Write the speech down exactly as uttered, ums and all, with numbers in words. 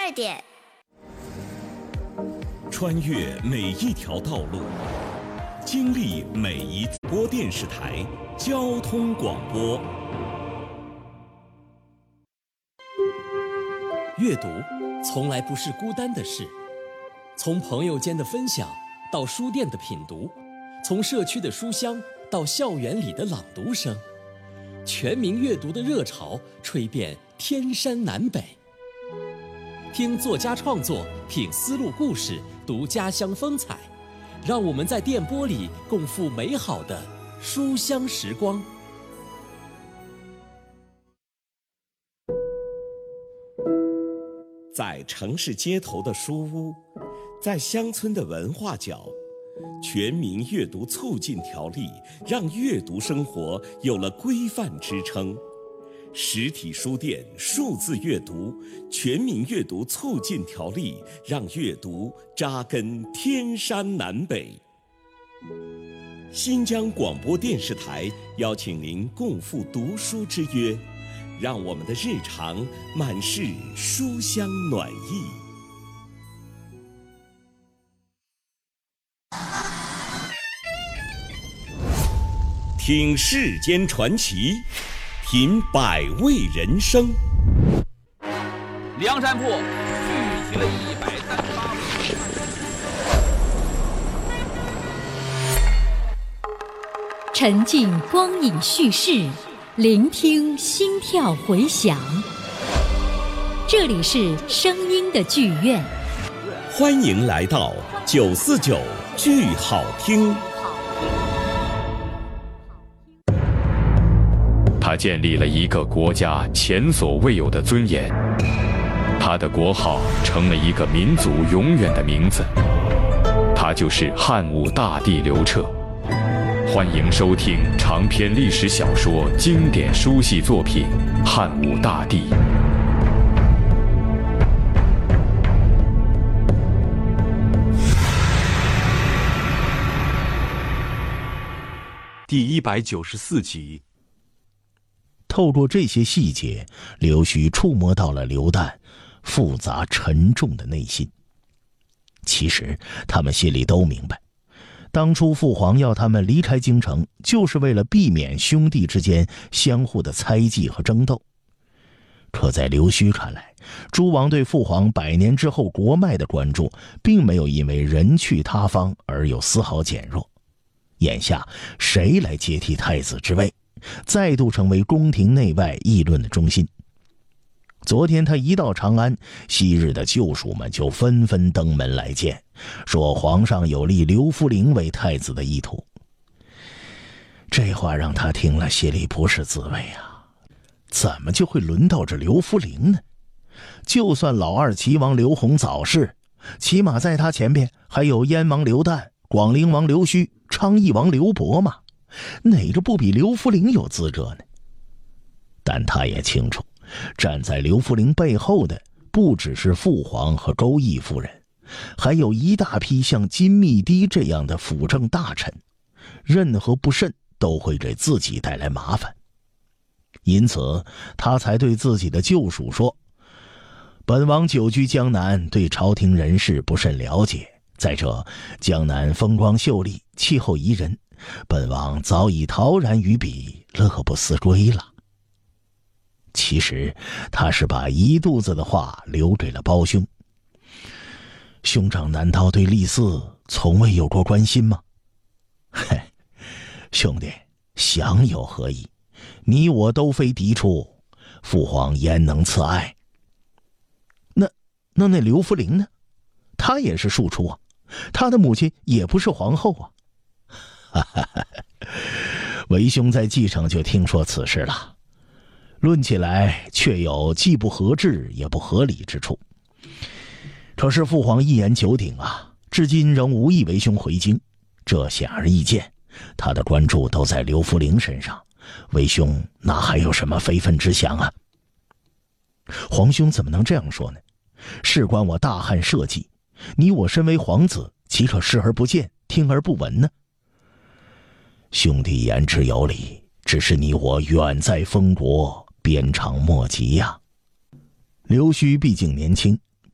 快点！ 穿越每一条道路，经历每一播电视台交通广播。 阅读从来不是孤单的事，从朋友间的分享到书店的品读，从社区的书香到校园里的朗读声，全民阅读的热潮吹遍天山南北。听作家创作，品丝路故事，读家乡风采，让我们在电波里共赴美好的书香时光。 在城市街头的书屋，在乡村的文化角，全民阅读促进条例让阅读生活有了规范支撑。实体书店数字阅读，全民阅读促进条例让阅读扎根天山南北。新疆广播电视台邀请您共赴读书之约，让我们的日常满是书香暖意。听世间传奇，品百味人生。 梁山泊聚集了一百三十八位。 沉浸光影叙事，聆听心跳回响。这里是声音的剧院， 欢迎来到九四九剧好听。 他建立了一个国家前所未有的尊严，他的国号成了一个民族永远的名字，他就是汉武大帝刘彻。欢迎收听长篇历史小说经典书系作品《汉武大帝》。 第一百九十四集。 透过这些细节，刘须触摸到了刘旦复杂沉重的内心。其实他们心里都明白，当初父皇要他们离开京城，就是为了避免兄弟之间相互的猜忌和争斗。可在刘须看来，诸王对父皇百年之后国脉的关注，并没有因为人去他方而有丝毫减弱。眼下谁来接替太子之位，再度成为宫廷内外议论的中心。昨天他一到长安，昔日的旧属们就纷纷登门来见，说皇上有立刘弗陵为太子的意图。这话让他听了心里不是滋味啊！怎么就会轮到这刘弗陵呢？就算老二齐王刘宏早逝，起码在他前边还有燕王刘旦、广陵王刘须、昌邑王刘伯嘛，哪个不比刘弗陵有资格呢？但他也清楚，站在刘弗陵背后的不只是父皇和周懿夫人，还有一大批像金密堤这样的辅政大臣，任何不慎都会给自己带来麻烦。因此他才对自己的旧属说，本王久居江南，对朝廷人事不甚了解，再者江南风光秀丽，气候宜人，本王早已陶然于彼，乐不思归了。其实他是把一肚子的话留给了胞兄。兄长难道对立嗣从未有过关心吗？嘿，兄弟，想有何意？你我都非嫡出，父皇焉能赐爱？那那那刘弗陵呢？他也是庶出啊，他的母亲也不是皇后啊。哈哈哈，为兄在继承就听说此事了。论起来，确有既不合智也不合理之处。可是父皇一言九鼎啊，至今仍无意为兄回京，这显而易见，他的关注都在刘弗陵身上，为兄哪还有什么非分之想啊？皇兄怎么能这样说呢？事关我大汉社稷，你我身为皇子，岂可视而不见，听而不闻呢？兄弟言之有理，只是你我远在封国，鞭长莫及呀。刘须毕竟年轻，